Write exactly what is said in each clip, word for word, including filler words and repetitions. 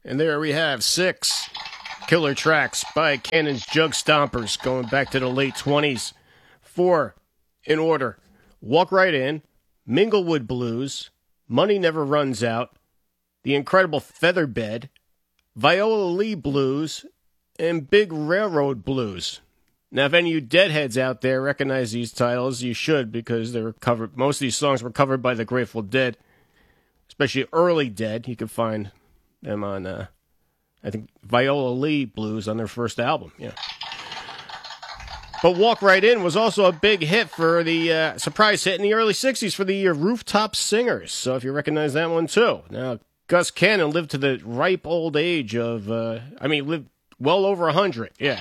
And there we have six killer tracks by Cannon's Jug Stompers going back to the late twenties. Four in order: Walk Right In, Minglewood Blues, Money Never Runs Out, The Incredible Featherbed, Viola Lee Blues, and Big Railroad Blues. Now, if any of you deadheads out there recognize these titles, you should, because they were covered. Most of these songs were covered by the Grateful Dead, especially early Dead. You could find them on, uh, I think, Viola Lee Blues on their first album. Yeah. But Walk Right In was also a big hit for the uh, surprise hit in the early sixties for the uh, Rooftop Singers. So if you recognize that one too. Now, Gus Cannon lived to the ripe old age of, uh, I mean, lived well over one hundred. Yeah.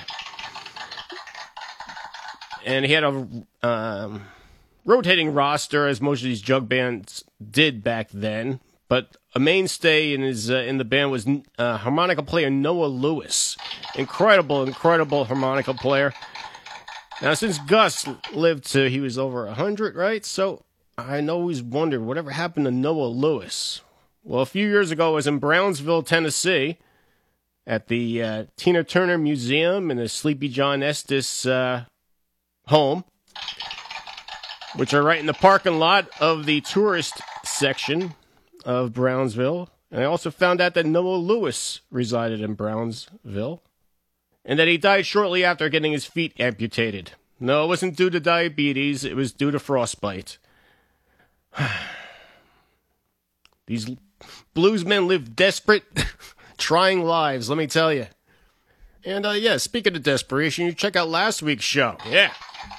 And he had a um, rotating roster, as most of these jug bands did back then. But a mainstay in his uh, in the band was uh, harmonica player Noah Lewis. Incredible, incredible harmonica player. Now, since Gus lived to, he was over one hundred, right? So I always wondered, whatever happened to Noah Lewis? Well, a few years ago, I was in Brownsville, Tennessee, at the uh, Tina Turner Museum and the Sleepy John Estes uh, home, which are right in the parking lot of the tourist section of Brownsville. And I also found out that Noah Lewis resided in Brownsville, and that he died shortly after getting his feet amputated. No, it wasn't due to diabetes, it was due to frostbite. These bluesmen live desperate, trying lives, let me tell you. And, uh, yeah, speaking of desperation, you check out last week's show. Yeah.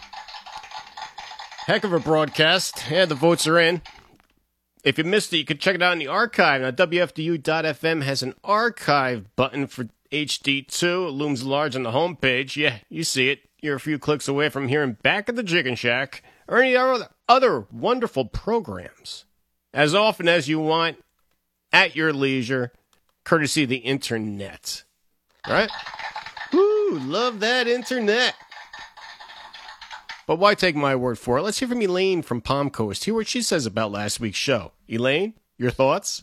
Heck of a broadcast. Yeah, the votes are in. If you missed it, you can check it out in the archive. Now, W F D U dot F M has an archive button for H D two. It looms large on the homepage. Yeah, you see it. You're a few clicks away from hearing Back at the Chicken Shack or any other, other wonderful programs, as often as you want, at your leisure, courtesy of the internet. Right? Woo, love that internet. But why take my word for it? Let's hear from Elaine from Palm Coast. Hear what she says about last week's show. Elaine, your thoughts?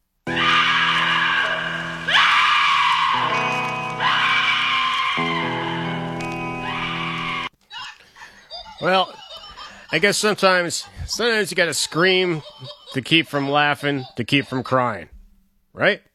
Well, I guess sometimes, sometimes you gotta scream to keep from laughing, to keep from crying. Right?